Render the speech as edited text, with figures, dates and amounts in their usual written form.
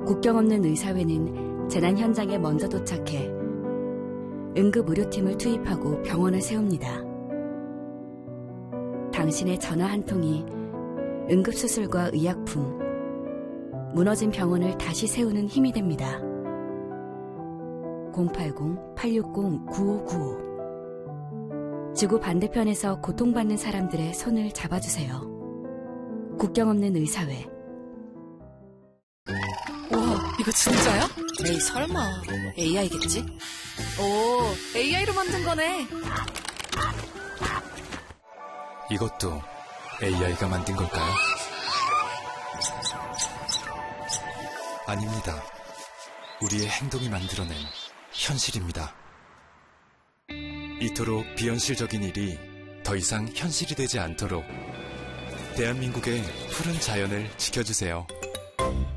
국경 없는 의사회는 재난 현장에 먼저 도착해 응급의료팀을 투입하고 병원을 세웁니다. 당신의 전화 한 통이 응급수술과 의약품, 무너진 병원을 다시 세우는 힘이 됩니다. 080-860-9595 지구 반대편에서 고통받는 사람들의 손을 잡아주세요. 국경 없는 의사회. 우와, 이거 진짜야? 에이, 설마. AI겠지? 오, AI로 만든 거네. 이것도 AI가 만든 걸까요? 아닙니다. 우리의 행동이 만들어낸 현실입니다. 이토록 비현실적인 일이 더 이상 현실이 되지 않도록 대한민국의 푸른 자연을 지켜주세요.